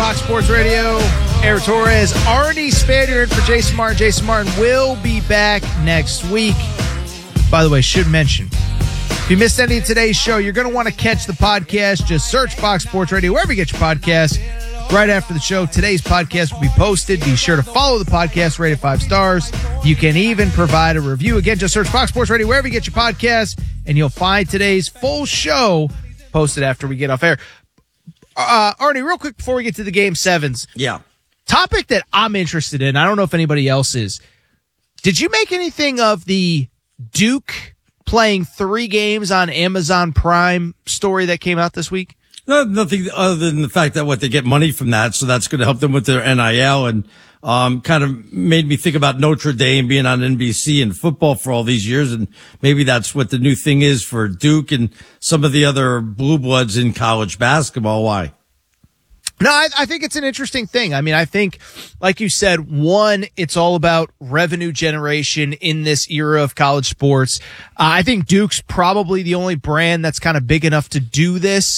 Fox Sports Radio. Eric Torres, Arnie Spaniard for Jason Martin. Jason Martin will be back next week. By the way, should mention, if you missed any of today's show, you're going to want to catch the podcast. Just search Fox Sports Radio wherever you get your podcast. Right after the show, today's podcast will be posted. Be sure to follow the podcast, rate it 5 stars. You can even provide a review. Again, just search Fox Sports Radio wherever you get your podcast, and you'll find today's full show posted after we get off air. Arnie, real quick before we get to the Game 7s. Yeah. Topic that I'm interested in, I don't know if anybody else is. Did you make anything of the Duke playing 3 games on Amazon Prime story that came out this week? No, nothing other than the fact that they get money from that, so that's going to help them with their NIL, and kind of made me think about Notre Dame being on NBC and football for all these years, and maybe that's what the new thing is for Duke and some of the other blue bloods in college basketball. Why? No, I think it's an interesting thing. I mean, I think, like you said, one, it's all about revenue generation in this era of college sports. I think Duke's probably the only brand that's kind of big enough to do this.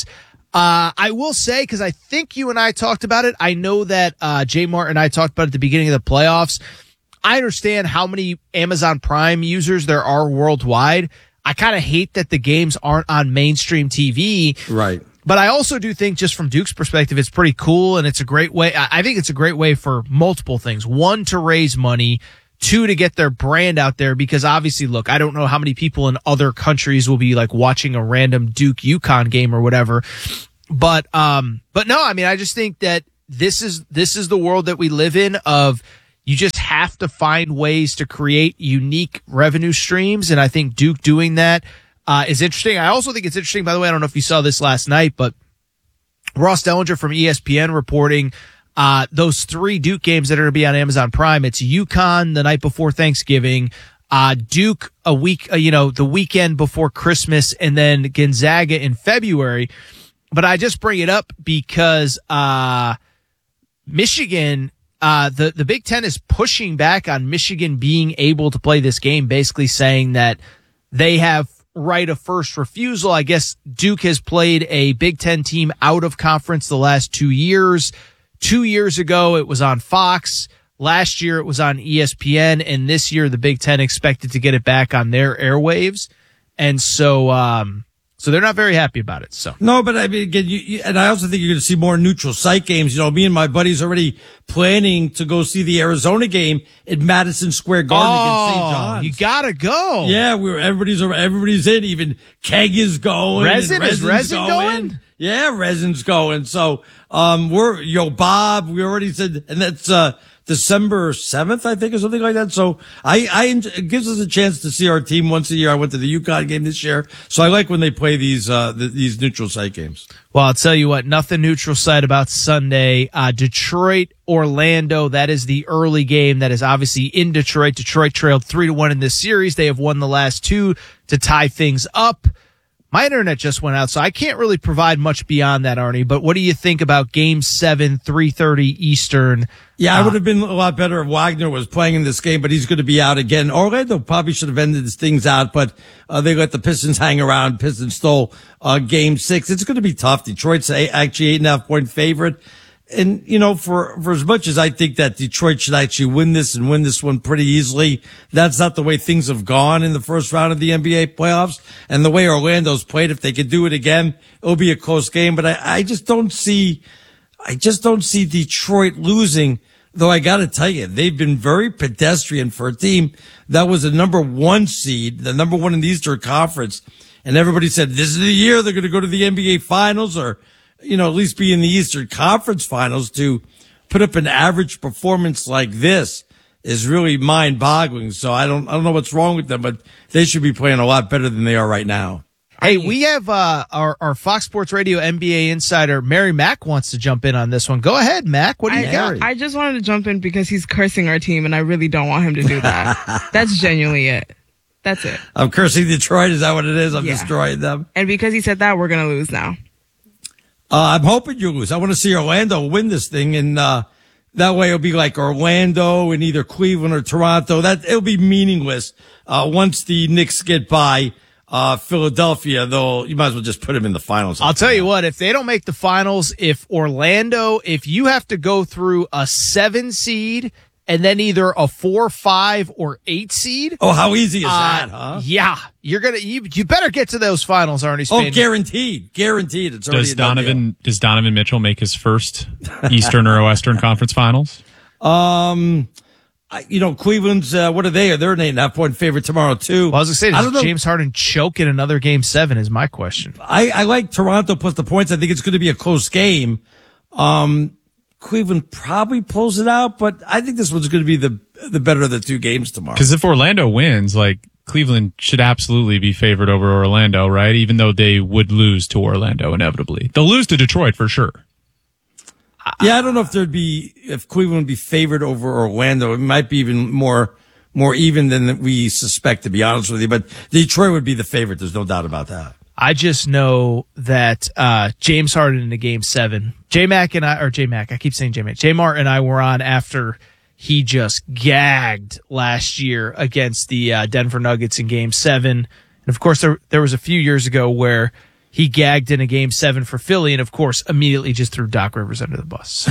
I will say, because I think you and I talked about it, I know that Jay Martin and I talked about it at the beginning of the playoffs. I understand how many Amazon Prime users there are worldwide. I kind of hate that the games aren't on mainstream TV. Right. But I also do think, just from Duke's perspective, it's pretty cool, and it's a great way. I think it's a great way for multiple things. One, to raise money. 2, to get their brand out there, because obviously, look, I don't know how many people in other countries will be like watching a random Duke UConn game or whatever. But no, I mean, I just think that this is the world that we live in, of you just have to find ways to create unique revenue streams. And I think Duke doing that is interesting. I also think it's interesting, by the way, I don't know if you saw this last night, but Ross Dellinger from ESPN reporting those 3 Duke games that are going to be on Amazon Prime. It's UConn the night before Thanksgiving, Duke a week, the weekend before Christmas, and then Gonzaga in February. But I just bring it up because Michigan, the Big Ten is pushing back on Michigan being able to play this game, basically saying that they have right of first refusal. I guess Duke has played a Big Ten team out of conference the last 2 years. 2 years ago, it was on Fox. Last year, it was on ESPN. And this year, the Big Ten expected to get it back on their airwaves. And so they're not very happy about it. So no, but I mean, again, and I also think you're going to see more neutral site games. Me and my buddies already planning to go see the Arizona game at Madison Square Garden against St. John's. You gotta go. Yeah, everybody's in. Even Keg is going. Is Resin going? Yeah, Resin's going. So, Bob, we already said, and that's, December 7th, I think, or something like that. So it gives us a chance to see our team once a year. I went to the UConn game this year. So I like when they play these neutral site games. Well, I'll tell you what, nothing neutral site about Sunday. Detroit, Orlando, that is the early game. That is obviously in Detroit. Detroit trailed 3-1 in this series. They have won the last 2 to tie things up. My internet just went out, so I can't really provide much beyond that, Arnie. But what do you think about Game 7, 3:30 Eastern? Yeah, I would have been a lot better if Wagner was playing in this game, but he's going to be out again. Orlando probably should have ended things out, but they let the Pistons hang around. Pistons stole Game 6. It's going to be tough. Detroit's actually 8.5-point favorite. And, for as much as I think that Detroit should actually win this and win this one pretty easily, that's not the way things have gone in the first round of the NBA playoffs. And the way Orlando's played, if they could do it again, it'll be a close game. But I just don't see Detroit losing, though I got to tell you, they've been very pedestrian for a team that was the number 1 seed, the number 1 in the Eastern Conference. And everybody said, this is the year they're going to go to the NBA Finals, or at least be in the Eastern Conference Finals. To put up an average performance like this is really mind-boggling. So I don't know what's wrong with them, but they should be playing a lot better than they are right now. Hey, we have our Fox Sports Radio NBA insider, Mary Mack, wants to jump in on this one. Go ahead, Mack. What do you got? I just wanted to jump in because he's cursing our team, and I really don't want him to do that. That's genuinely it. That's it. I'm cursing Detroit. Is that what it is? I'm destroying them. And because he said that, we're going to lose now. I'm hoping you lose. I want to see Orlando win this thing, and that way it'll be like Orlando and either Cleveland or Toronto. It'll be meaningless once the Knicks get by Philadelphia, though, you might as well just put them in the finals. I'll tell you what, if they don't make the finals, if you have to go through a 7 seed and then either a 4, 5, or 8 seed. Oh, how easy is that, huh? Yeah. You better get to those finals, Arnie Spanier. Oh, guaranteed. Guaranteed. It's already Does Donovan Mitchell make his first Eastern or Western Conference Finals? Cleveland's, what are they? They're an 8.5-point favorite tomorrow, too. Well, I was going to say, does James Harden choke in another Game 7 is my question. I like Toronto plus the points. I think it's going to be a close game. Cleveland probably pulls it out, but I think this one's going to be the better of the 2 games tomorrow. Because if Orlando wins, Cleveland should absolutely be favored over Orlando, right? Even though they would lose to Orlando inevitably. They'll lose to Detroit for sure. Yeah, I don't know if Cleveland would be favored over Orlando. It might be even more even than we suspect, to be honest with you. But Detroit would be the favorite. There's no doubt about that. I just know that James Harden in the Game 7, J-Mart and I were on after he just gagged last year against the Denver Nuggets in Game 7. And, of course, there was a few years ago where he gagged in a Game 7 for Philly and, of course, immediately just threw Doc Rivers under the bus.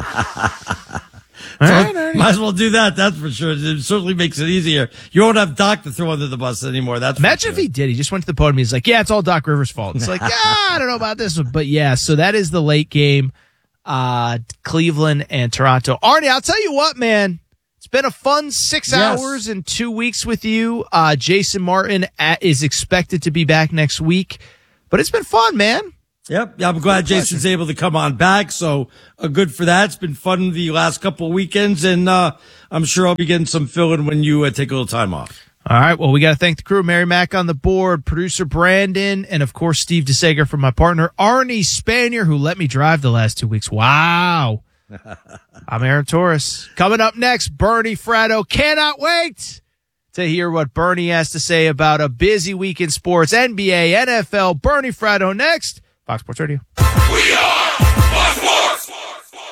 Might as well do that. That's for sure. It certainly makes it easier. You won't have Doc to throw under the bus anymore. Imagine if he did. He just went to the podium. He's like, yeah, it's all Doc Rivers' fault. It's like, I don't know about this one. But yeah, so that is the late game. Cleveland and Toronto. Arnie, I'll tell you what, man. It's been a fun 6 hours and 2 weeks with you. Jason Martin is expected to be back next week. But it's been fun, man. Yep. Yeah, I'm glad Jason's able to come on back. So good for that. It's been fun the last couple of weekends, and I'm sure I'll be getting some fill-in when you take a little time off. All right. Well, we got to thank the crew. Mary Mack on the board, producer Brandon, and, of course, Steve DeSager from my partner, Arnie Spanier, who let me drive the last 2 weeks. Wow. I'm Aaron Torres. Coming up next, Bernie Fratto. Cannot wait to hear what Bernie has to say about a busy week in sports, NBA, NFL. Bernie Fratto next. Fox Sports Radio. We are Fox Sports.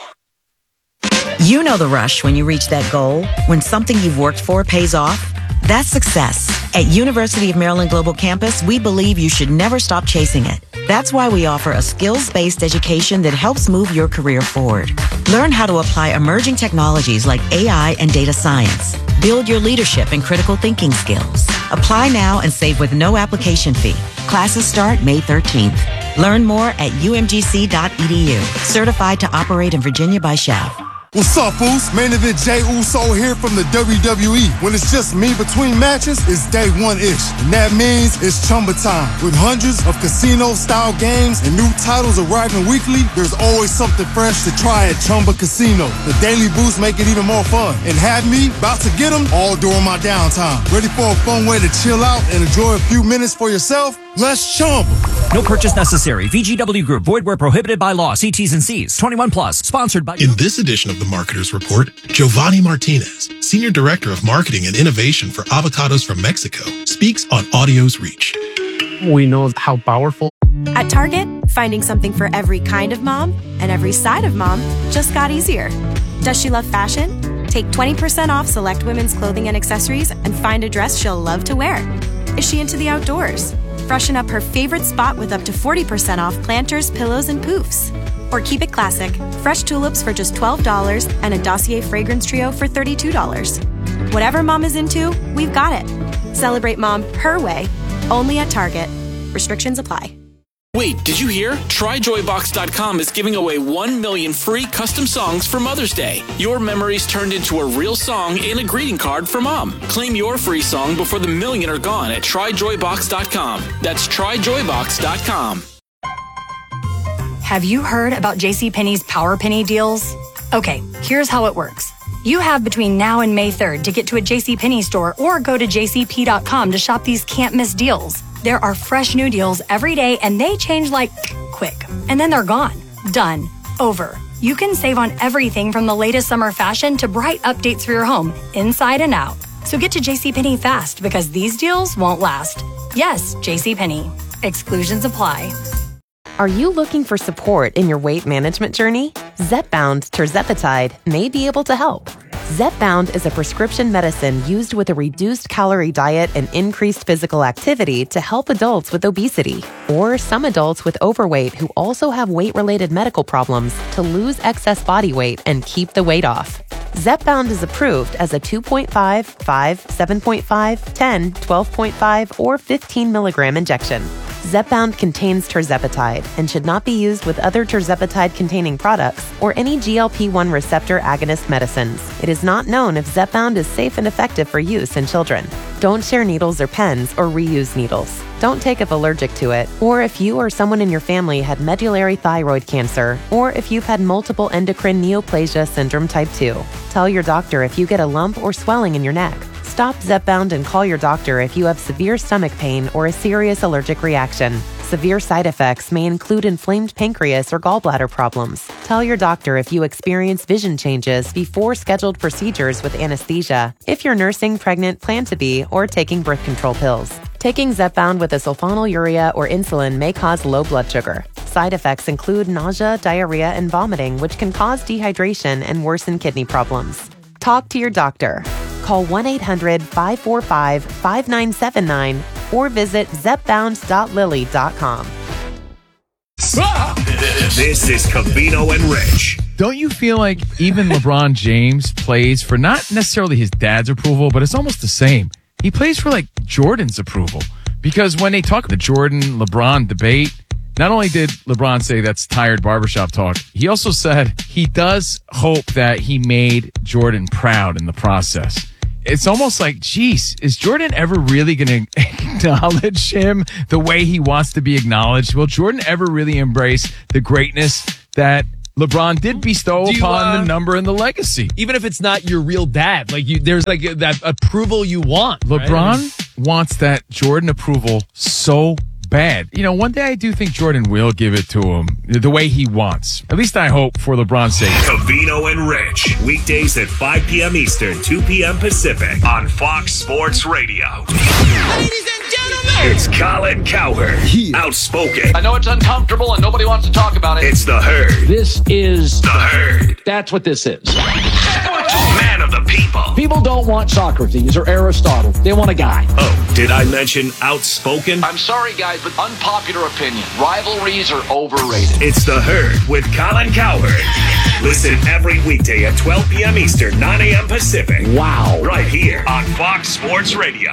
You know the rush when you reach that goal, when something you've worked for pays off. That's success. At University of Maryland Global Campus, we believe you should never stop chasing it. That's why we offer a skills-based education that helps move your career forward. Learn how to apply emerging technologies like AI and data science. Build your leadership and critical thinking skills. Apply now and save with no application fee. Classes start May 13th. Learn more at umgc.edu. Certified to operate in Virginia by SCHEV. What's up, Foos? Main event Jey Uso here from the WWE. When it's just me between matches, it's day one-ish. And that means it's Chumba time. With hundreds of casino-style games and new titles arriving weekly, there's always something fresh to try at Chumba Casino. The daily boosts make it even more fun. And have me about to get them all during my downtime. Ready for a fun way to chill out and enjoy a few minutes for yourself? Let's Chumba. No purchase necessary. VGW Group. Void where prohibited by law. See T's and C's. 21 plus. Sponsored by... In this edition of the Marketer's Report, Giovanni Martinez, Senior Director of Marketing and Innovation for Avocados from Mexico, speaks on audio's reach. We know how powerful. At Target, finding something for every kind of mom and every side of mom just got easier. Does she love fashion? Take 20% off select women's clothing and accessories and find a dress she'll love to wear. Is she into the outdoors? Freshen up her favorite spot with up to 40% off planters, pillows, and poofs. Or keep it classic. Fresh tulips for just $12 and a Dossier fragrance trio for $32. Whatever mom is into, we've got it. Celebrate mom her way, only at Target. Restrictions apply. Wait, did you hear? TryJoyBox.com is giving away 1 million free custom songs for Mother's Day. Your memories turned into a real song and a greeting card for mom. Claim your free song before the million are gone at TryJoyBox.com. That's TryJoyBox.com. Have you heard about JCPenney's Power Penny deals? Okay, here's how it works. You have between now and May 3rd to get to a JCPenney store or go to jcp.com to shop these can't-miss deals. There are fresh new deals every day, and they change like quick. And then they're gone. Done. Over. You can save on everything from the latest summer fashion to bright updates for your home, inside and out. So get to JCPenney fast, because these deals won't last. Yes, JCPenney. Exclusions apply. Are you looking for support in your weight management journey? Zepbound tirzepatide may be able to help. Zepbound is a prescription medicine used with a reduced calorie diet and increased physical activity to help adults with obesity, or some adults with overweight who also have weight-related medical problems to lose excess body weight and keep the weight off. Zepbound is approved as a 2.5, 5, 7.5, 10, 12.5, or 15 milligram injection. Zepbound contains tirzepatide and should not be used with other tirzepatide-containing products or any GLP-1 receptor agonist medicines. It is not known if Zepbound is safe and effective for use in children. Don't share needles or pens or reuse needles. Don't take if allergic to it, or if you or someone in your family had medullary thyroid cancer, or if you've had multiple endocrine neoplasia syndrome type 2. Tell your doctor if you get a lump or swelling in your neck. Stop Zepbound and call your doctor if you have severe stomach pain or a serious allergic reaction. Severe side effects may include inflamed pancreas or gallbladder problems. Tell your doctor if you experience vision changes before scheduled procedures with anesthesia, if you're nursing, pregnant, plan to be, or taking birth control pills. Taking Zepbound with a sulfonylurea or insulin may cause low blood sugar. Side effects include nausea, diarrhea, and vomiting, which can cause dehydration and worsen kidney problems. Talk to your doctor. Call 1-800-545-5979 or visit zepbound.lily.com. This is Covino and Rich. Don't you feel like even LeBron James plays for not necessarily his dad's approval, but it's almost the same? He plays for like Jordan's approval. Because when they talk the Jordan-LeBron debate, not only did LeBron say that's tired barbershop talk, he also said he does hope that he made Jordan proud in the process. It's almost like, geez, is Jordan ever really going to acknowledge him the way he wants to be acknowledged? Will Jordan ever really embrace the greatness that LeBron did bestow upon the number and the legacy? Even if it's not your real dad, like there's like that approval you want. LeBron wants that Jordan approval so bad. You know, one day I do think Jordan will give it to him the way he wants. At least I hope, for LeBron's sake. Covino and Rich, weekdays at 5 p.m. Eastern, 2 p.m. Pacific on Fox Sports Radio. Ladies and gentlemen, it's Colin Cowherd, outspoken. I know it's uncomfortable and nobody wants to talk about it. It's The Herd. This is The Herd. That's what this is. Man of the people. People don't want Socrates or Aristotle. They want a guy. Oh, did I mention outspoken? I'm sorry, guys, but unpopular opinion. Rivalries are overrated. It's The Herd with Colin Cowherd. Listen every weekday at 12 p.m. Eastern, 9 a.m. Pacific. Wow. Right here on Fox Sports Radio.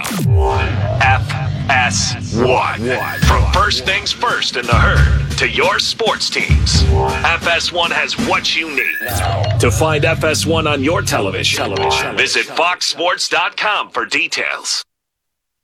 FS1. From first things first in The Herd to your sports teams, FS1 has what you need. To find FS1 on your television, visit foxsports.com for details.